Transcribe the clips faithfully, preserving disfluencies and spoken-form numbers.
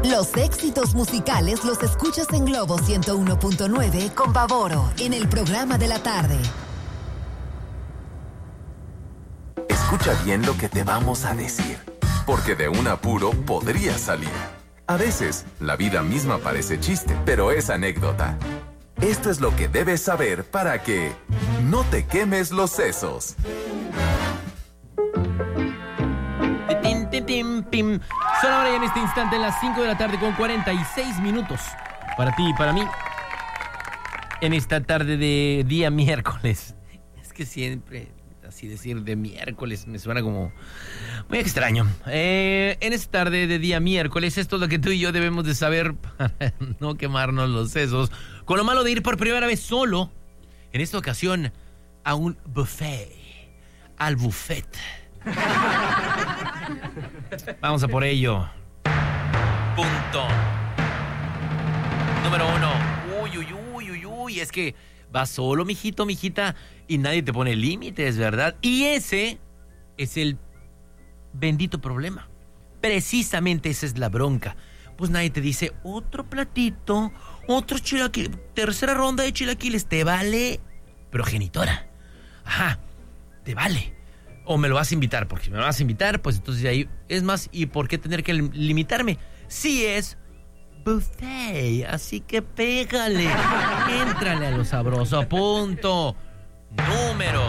Los éxitos musicales los escuchas en Globo ciento uno punto nueve con Pavoro en el programa de la tarde. Escucha bien lo que te vamos a decir, porque de un apuro podría salir. A veces, la vida misma parece chiste, pero es anécdota. Esto es lo que debes saber para que no te quemes los sesos. Son ahora ya en este instante las cinco de la tarde con cuarenta y seis minutos. Para ti y para mí. En esta tarde de día miércoles. Es que siempre, así decir de miércoles, me suena como muy extraño. Eh, en esta tarde de día miércoles, esto es lo que tú y yo debemos de saber para no quemarnos los sesos. Con lo malo de ir por primera vez solo, en esta ocasión, a un buffet. Al buffet. Vamos a por ello. Punto número uno. Uy, uy, uy, uy, uy. Es que vas solo, mijito, mijita, y nadie te pone límites, ¿verdad? Y ese es el bendito problema. Precisamente esa es la bronca. Pues nadie te dice, otro platito, otro chilaquil, tercera ronda de chilaquiles, ¿te vale? Progenitora. Ajá, te vale. O me lo vas a invitar, porque si me lo vas a invitar, pues entonces ahí, es más, ¿y por qué tener que limitarme? Si es buffet, así que pégale, éntrale a lo sabroso, punto número.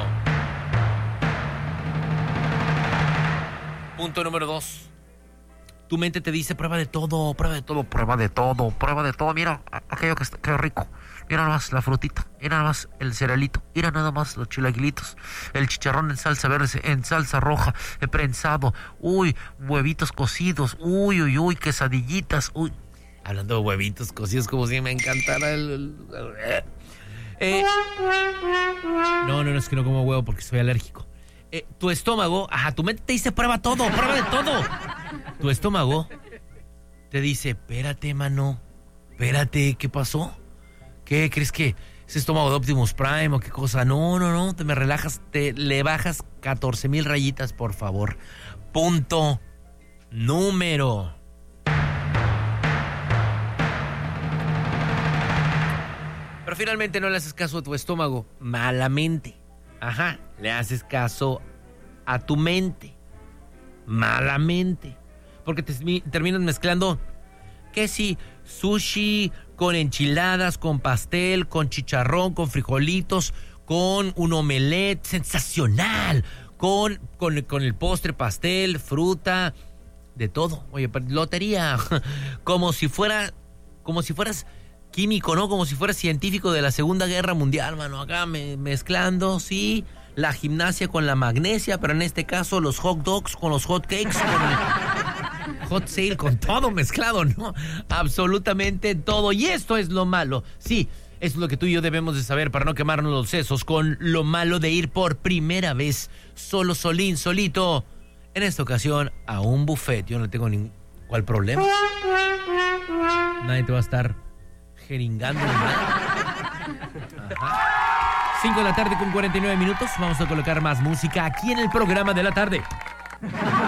Punto número dos. Tu mente te dice, prueba de todo, prueba de todo, prueba de todo, prueba de todo, mira, aquello que está que rico. Mira nada más la frutita, mira nada más el cerealito, mira nada más los chilaquilitos, el chicharrón en salsa verde, en salsa roja, el prensado, uy, huevitos cocidos, uy, uy, uy, quesadillitas, uy. Hablando de huevitos cocidos, como si me encantara el... el, el eh. No, no, no, es que no como huevo porque soy alérgico. Eh, tu estómago, ajá, tu mente te dice prueba todo, prueba de todo. Tu estómago te dice, espérate, mano, espérate, ¿qué pasó? ¿Qué crees que es estómago de Optimus Prime o qué cosa? No, no, no, te me relajas, te le bajas catorce mil rayitas, por favor. Punto número. Pero finalmente no le haces caso a tu estómago, malamente. Ajá, le haces caso a tu mente, malamente. Porque te terminas mezclando, que si sushi con enchiladas, con pastel, con chicharrón, con frijolitos, con un omelette sensacional, con, con, con el postre, pastel, fruta, de todo. Oye, lotería, como si fuera, como si fueras químico, ¿no? Como si fueras científico de la Segunda Guerra Mundial, mano, acá me, mezclando, sí, la gimnasia con la magnesia, pero en este caso los hot dogs con los hot cakes, con el hot sale, con todo mezclado, ¿no? Absolutamente todo. Y esto es lo malo. Sí, esto es lo que tú y yo debemos de saber para no quemarnos los sesos con lo malo de ir por primera vez solo, solín, solito, en esta ocasión a un buffet. Yo no tengo ningún... ¿Cuál problema? Nadie te va a estar jeringando. Ajá. cinco de la tarde con cuarenta y nueve minutos. Vamos a colocar más música aquí en el programa de la tarde.